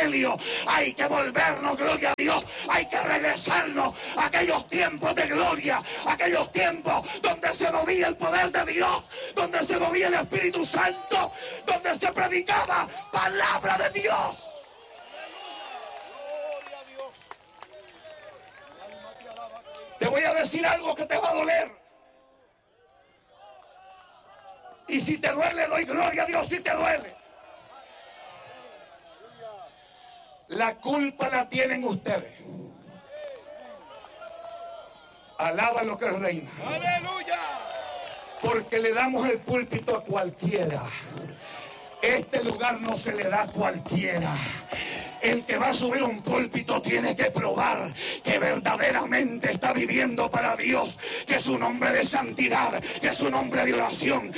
evangelio. Hay que volvernos, gloria a Dios. Hay que regresarnos a aquellos tiempos de gloria, aquellos tiempos donde se movía el poder de Dios, donde se movía el Espíritu Santo, donde se predicaba palabra de Dios. Te voy a decir algo que te va a doler. Y si te duele, doy gloria a Dios si te duele. La culpa la tienen ustedes. Alaba lo que es reina. ¡Aleluya! Porque le damos el púlpito a cualquiera. Este lugar no se le da a cualquiera. El que va a subir un púlpito tiene que probar que verdaderamente está viviendo para Dios, que es un hombre de santidad, que es un hombre de oración,